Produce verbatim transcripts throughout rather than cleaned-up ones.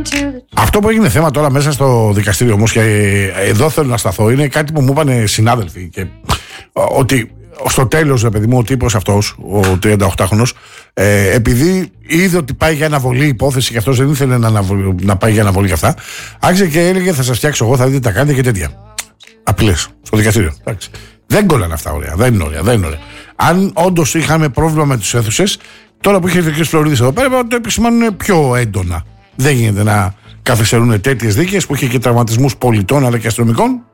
Αυτό που έγινε θέμα τώρα μέσα στο δικαστήριο όμως, και εδώ θέλω να σταθώ, είναι κάτι που μου είπαν συνάδελφοι. Και, ότι στο τέλος, ρε παιδί μου, ο τύπος αυτός, ο τριανταοκτάχρονος, ε, επειδή είδε ότι πάει για αναβολή υπόθεση και αυτός δεν ήθελε να, αναβολή, να πάει για αναβολή και αυτά, άρχισε και έλεγε: θα σας φτιάξω εγώ, θα δείτε τι τα κάνετε και τέτοια. Απειλές στο δικαστήριο. Εντάξει. Δεν κολλάνε αυτά ωραία. Δεν είναι ωραία. Δεν είναι ωραία. Αν όντως είχαμε πρόβλημα με τους αίθουσες, τώρα που είχε ο κ. Φλωρίδης εδώ πέρα, θα το επισημάνουν πιο έντονα. Δεν γίνεται να καθυστερούν τέτοιες δίκες που είχε και τραυματισμούς πολιτών αλλά και αστυνομικών.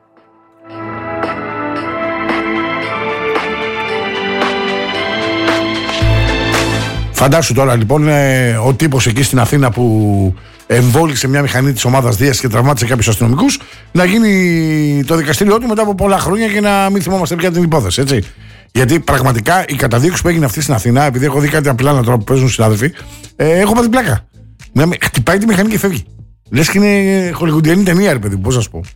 Φαντάσου τώρα λοιπόν ε, ο τύπος εκεί στην Αθήνα που εμβόλισε μια μηχανή της ομάδας Δίας και τραυμάτισε κάποιους αστυνομικούς, να γίνει το δικαστήριό του μετά από πολλά χρόνια και να μην θυμόμαστε πια την υπόθεση, έτσι. Γιατί πραγματικά η καταδίωξη που έγινε αυτή στην Αθήνα, επειδή έχω δει κάτι απλά τώρα που παίζουν συνάδελφοι, ε, έχω πάθει πλάκα. Να χτυπάει τη μηχανή και φεύγει. Λες και είναι χολιγουντιανή ταινία, ρε παιδί, πώς να σου πω.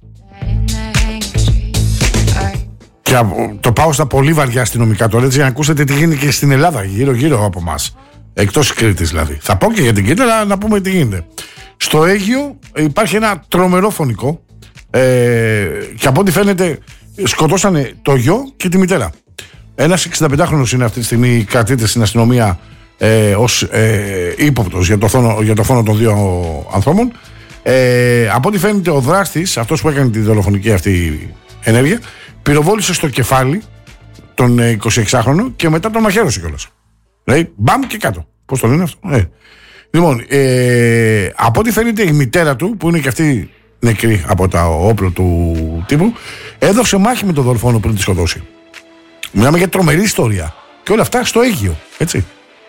Και το πάω στα πολύ βαριά αστυνομικά τώρα, έτσι, για να ακούσετε τι γίνεται και στην Ελλάδα, γύρω-γύρω από εμάς. Εκτός Κρήτης δηλαδή. Θα πω και για την Κρήτη, αλλά να πούμε τι γίνεται. Στο Αίγυο υπάρχει ένα τρομερό φωνικό, ε, και από ό,τι φαίνεται σκοτώσανε το γιο και τη μητέρα. Ένας εξηνταπεντάχρονος είναι αυτή τη στιγμή, κρατείται στην αστυνομία ε, ως ε, ύποπτος για το φόνο, για το φόνο των δύο ανθρώπων. Ε, από ό,τι φαίνεται ο δράστης, αυτός που έκανε τη δολοφονική αυτή ενέργεια, πυροβόλησε στο κεφάλι τον εικοσιεξάχρονο και μετά τον μαχαίρωσε κιόλας. Δηλαδή, μπαμ και κάτω. Πώς το λένε αυτό. Ε. Λοιπόν, ε, από ό,τι φαίνεται η μητέρα του, που είναι και αυτή νεκρή από τα όπλο του τύπου, έδωσε μάχη με τον δολοφόνο πριν τη σκοτώσει. Μιλάμε για τρομερή ιστορία. Και όλα αυτά στο Αίγυο, έτσι.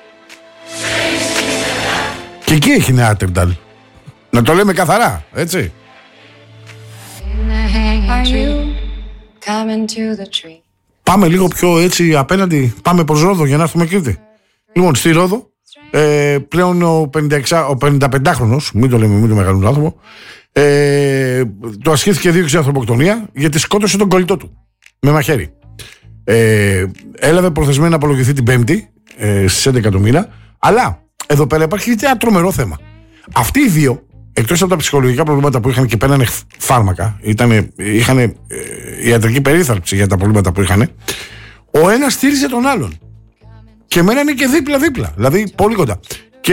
Και εκεί έχει νέα Τεμντάλ. Να το λέμε καθαρά, έτσι. Πάμε λίγο πιο έτσι απέναντι. Πάμε προς Ρόδο για να έρθουμε Κρήτη. Λοιπόν, στη Ρόδο, ε, πλέον ο, ο πενηνταπεντάχρονος, μην το λέμε, μην το μεγαλούν άνθρωπο, ε, το ασχέθηκε δίωξη ανθρωποκτονία γιατί σκότωσε τον κολλητό του με μαχαίρι. Ε, έλαβε προθεσμένη να απολογηθεί την Πέμπτη ε, στις έντεκα του μήνα. Αλλά εδώ πέρα υπάρχει ένα τρομερό θέμα. Αυτοί οι δύο, εκτός από τα ψυχολογικά προβλήματα που είχαν και παίρνανε φάρμακα, ήτανε, είχαν ε, ιατρική περίθαλψη για τα προβλήματα που είχαν, ο ένας στήριζε τον άλλον. Και μένανε και δίπλα-δίπλα, δηλαδή πολύ κοντά.